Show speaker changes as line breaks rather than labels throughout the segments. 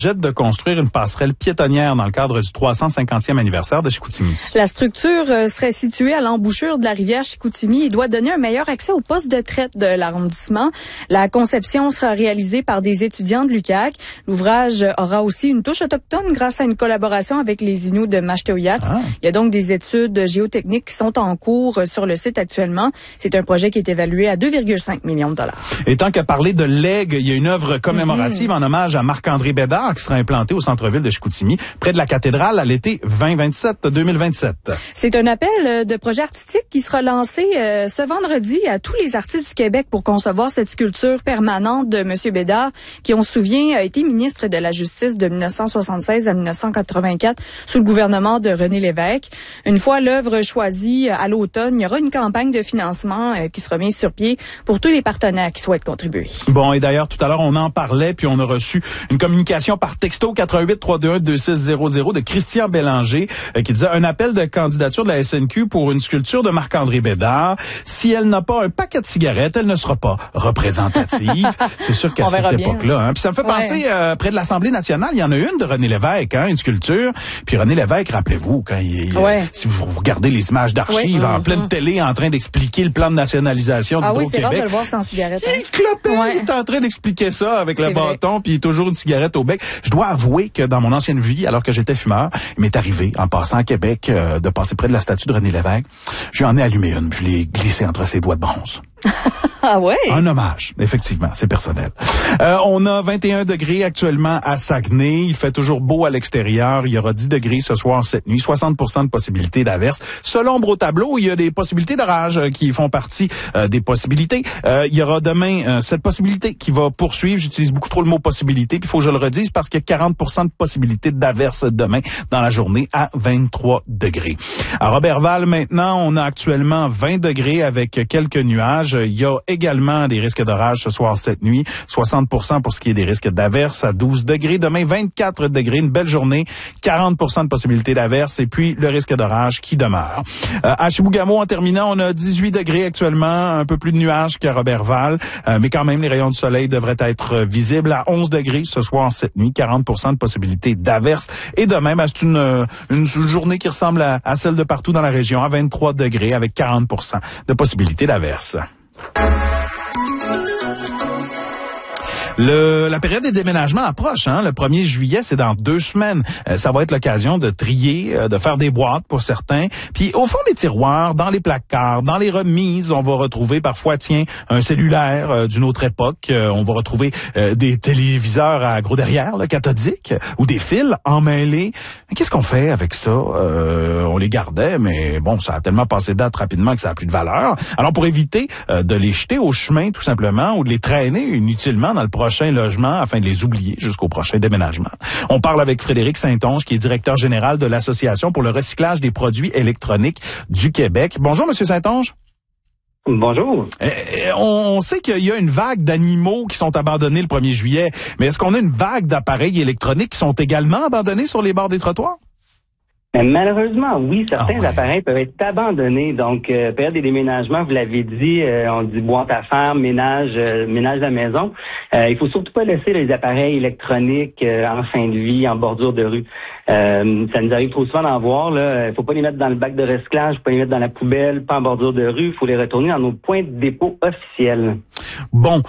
jette de construire une passerelle piétonnière dans le cadre du 350e anniversaire de Chicoutimi.
La structure serait située à l'embouchure de la rivière Chicoutimi et doit donner un meilleur accès au poste de traite de l'arrondissement. La conception sera réalisée par des étudiants de l'UQAC. L'ouvrage aura aussi une touche autochtone grâce à une collaboration avec les Inuits de Mashteuiats. Il y a donc des études géotechniques qui sont en cours sur le site actuellement. C'est un projet qui est évalué à 2,5 millions de dollars.
Et tant qu'à parler de legs, il y a une œuvre commémorative en hommage à Marc-André Bédard qui sera implanté au centre-ville de Chicoutimi, près de la cathédrale à l'été 2027.
C'est un appel de projet artistique qui sera lancé ce vendredi à tous les artistes du Québec pour concevoir cette sculpture permanente de M. Bédard, qui, on se souvient, a été ministre de la Justice de 1976 à 1984 sous le gouvernement de René Lévesque. Une fois l'œuvre choisie à l'automne, il y aura une campagne de financement qui sera mise sur pied pour tous les partenaires qui souhaitent contribuer.
Bon, et d'ailleurs, tout à l'heure, on en parlait, puis on a reçu une communication par texto 88-321-2600 de Christian Bélanger qui disait un appel de candidature de la SNQ pour une sculpture de Marc-André Bédard. Si elle n'a pas un paquet de cigarettes, elle ne sera pas représentative. C'est sûr qu'à cette époque-là. Hein. Puis ça me fait penser, près de l'Assemblée nationale, il y en a une de René Lévesque, une sculpture. Puis René Lévesque, rappelez-vous, quand si vous regardez les images d'archives en pleine télé en train d'expliquer le plan de nationalisation d'Hydro-Québec.
C'est rare de le voir sans cigarette.
Il clopait, il est en train d'expliquer ça avec le bâton, puis toujours une cigarette au bec. Je dois avouer que dans mon ancienne vie, alors que j'étais fumeur, il m'est arrivé, en passant à Québec, de passer près de la statue de René Lévesque. J'en ai allumé une, je l'ai glissée entre ses doigts de bronze.
Ah ouais?
Un hommage, effectivement, c'est personnel. On a 21 degrés actuellement à Saguenay. Il fait toujours beau à l'extérieur. Il y aura 10 degrés ce soir, cette nuit. 60% de possibilités d'averse. Selon au tableau, il y a des possibilités d'orage qui font partie des possibilités. Il y aura demain cette possibilité qui va poursuivre. J'utilise beaucoup trop le mot possibilité, puis il faut que je le redise parce qu'il y a 40% de possibilités d'averse demain dans la journée à 23 degrés. À Roberval, maintenant, on a actuellement 20 degrés avec quelques nuages. Il y a également des risques d'orage ce soir, cette nuit. 60% pour ce qui est des risques d'averse à 12 degrés. Demain, 24 degrés, une belle journée. 40% de possibilité d'averse et puis le risque d'orage qui demeure. À Chibougamau, en terminant, on a 18 degrés actuellement, un peu plus de nuages qu'à Roberval, mais quand même, les rayons de soleil devraient être visibles à 11 degrés ce soir, cette nuit. 40% de possibilité d'averse. Et demain, c'est une journée qui ressemble à celle de partout dans la région, à 23 degrés avec 40% de possibilité d'averse. La période des déménagements approche, Le 1er juillet, c'est dans 2 semaines. Ça va être l'occasion de trier, de faire des boîtes pour certains. Puis au fond des tiroirs, dans les placards, dans les remises, on va retrouver parfois, un cellulaire d'une autre époque. On va retrouver des téléviseurs à gros derrière, cathodiques, ou des fils emmêlés. Qu'est-ce qu'on fait avec ça? On les gardait, mais bon, ça a tellement passé date rapidement que ça a plus de valeur. Alors pour éviter de les jeter au chemin, tout simplement, ou de les traîner inutilement dans le prochain logement afin de les oublier jusqu'au prochain déménagement. On parle avec Frédéric Saint-Onge, qui est directeur général de l'Association pour le recyclage des produits électroniques du Québec. Bonjour, Monsieur Saint-Onge.
Bonjour.
On sait qu'il y a une vague d'animaux qui sont abandonnés le 1er juillet, mais est-ce qu'on a une vague d'appareils électroniques qui sont également abandonnés sur les bords des trottoirs?
Malheureusement, oui, certains appareils peuvent être abandonnés. Donc, période des déménagements, vous l'avez dit, on dit boîte à faire, ménage de la maison. Il faut surtout pas laisser les appareils électroniques en fin de vie, en bordure de rue. Ça nous arrive trop souvent d'en voir. Il faut pas les mettre dans le bac de recyclage, faut pas les mettre dans la poubelle, pas en bordure de rue. Il faut les retourner dans nos points de dépôt officiels.
Bon,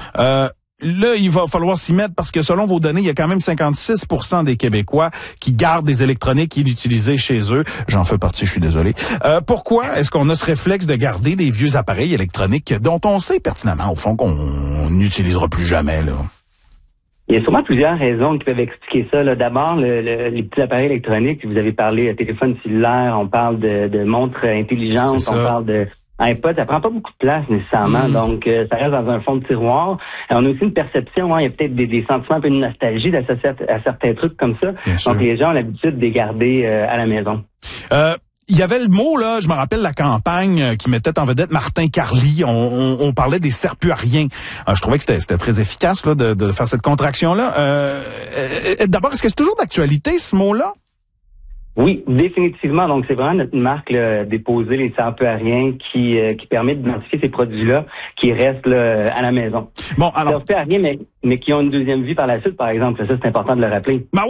là, il va falloir s'y mettre parce que selon vos données, il y a quand même 56% des Québécois qui gardent des électroniques inutilisées chez eux. J'en fais partie, je suis désolé. Pourquoi est-ce qu'on a ce réflexe de garder des vieux appareils électroniques dont on sait pertinemment, au fond, qu'on n'utilisera plus jamais, là?
Il y a sûrement plusieurs raisons qui peuvent expliquer ça. D'abord, les petits appareils électroniques, vous avez parlé de téléphone cellulaire, on parle de montres intelligentes, on parle de iPod, ça prend pas beaucoup de place nécessairement, donc ça reste dans un fond de tiroir. On a aussi une perception, il y a peut-être des sentiments un peu de nostalgie associés à certains trucs comme ça. Donc les gens ont l'habitude de les garder à la maison.
Il y avait le mot, là, je me rappelle la campagne qui mettait en vedette Martin Carly. On parlait des serpulariens. Je trouvais que c'était très efficace là, de faire cette contraction-là. D'abord, est-ce que c'est toujours d'actualité, ce mot-là?
Oui, définitivement. Donc, c'est vraiment notre marque là, déposer les serpulariens qui permet d'identifier ces produits-là qui restent là, à la maison.
Bon, alors.
Serpulariens, mais qui ont une deuxième vie par la suite, par exemple. Ça, c'est important de le rappeler.